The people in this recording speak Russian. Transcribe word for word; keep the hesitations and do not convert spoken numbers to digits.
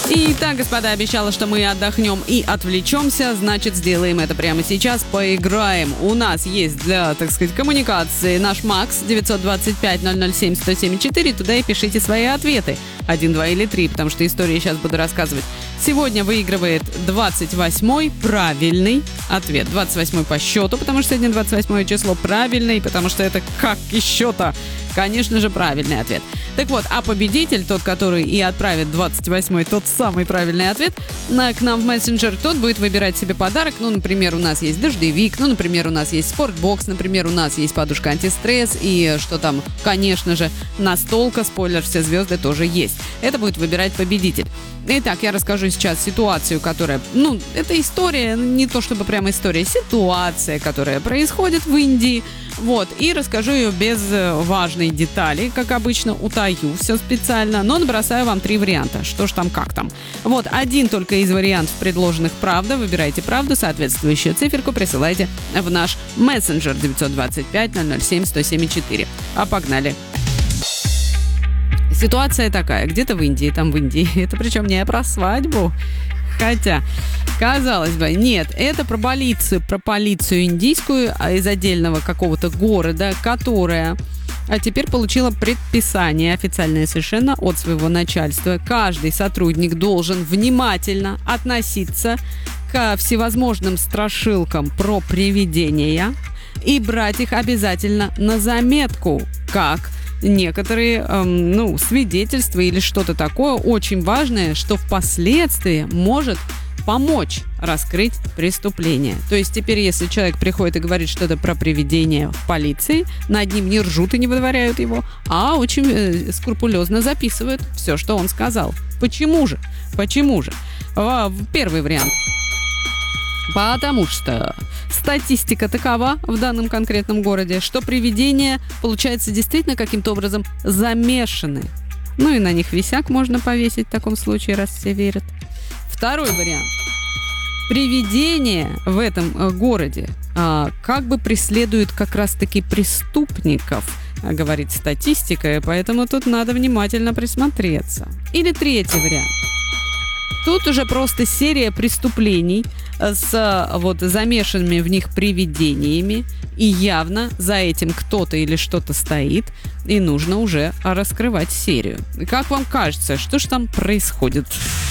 Итак, господа, обещала, что мы отдохнем и отвлечемся, значит, сделаем это прямо сейчас, поиграем. У нас есть для, так сказать, коммуникации наш Макс девятьсот двадцать пять ноль ноль семь сто семь четыре, туда и пишите свои ответы. Один, два или три, потому что истории сейчас буду рассказывать. Сегодня выигрывает двадцать восьмой правильный ответ. двадцать восьмой по счету, потому что сегодня двадцать восьмое число, правильный, потому что это как еще-то. Конечно же, правильный ответ. Так вот, а победитель, тот, который и отправит двадцать восьмой, тот самый правильный ответ, на, к нам в мессенджер, тот будет выбирать себе подарок. Ну, например, у нас есть дождевик, ну, например, у нас есть спортбокс, например, у нас есть подушка антистресс и что там, конечно же, настолка, спойлер, все звезды тоже есть. Это будет выбирать победитель. Итак, я расскажу сейчас ситуацию, которая, ну, это история, не то чтобы прямо история, ситуация, которая происходит в Индии. Вот, и расскажу ее без важной детали, как обычно, утаю все специально, но набросаю вам три варианта, что ж там, как там. Вот, один только из вариантов предложенных правда, выбирайте правду, соответствующую циферку присылайте в наш мессенджер девятьсот двадцать пять ноль ноль семь сто семь четыре. А погнали. Ситуация такая, где-то в Индии, там в Индии, это причем не про свадьбу. Хотя, казалось бы, нет, это про полицию, про полицию индийскую из отдельного какого-то города, которая а теперь получила предписание официальное совершенно от своего начальства. Каждый сотрудник должен внимательно относиться к всевозможным страшилкам про привидения и брать их обязательно на заметку, как некоторые, эм, ну, свидетельства или что-то такое очень важное, что впоследствии может помочь раскрыть преступление. То есть теперь, если человек приходит и говорит что-то про привидение в полиции, над ним не ржут и не выдворяют его, а очень э, скрупулезно записывают все, что он сказал. Почему же? Почему же? Первый вариант. Потому что статистика такова в данном конкретном городе, что привидения, получается, действительно каким-то образом замешаны. Ну и на них висяк можно повесить в таком случае, раз все верят. Второй вариант. Привидения в этом городе а, как бы преследуют как раз-таки преступников, говорит статистика, поэтому тут надо внимательно присмотреться. Или третий вариант. Тут уже просто серия преступлений с вот замешанными в них привидениями, и явно за этим кто-то или что-то стоит, и нужно уже раскрывать серию. Как вам кажется, что же там происходит?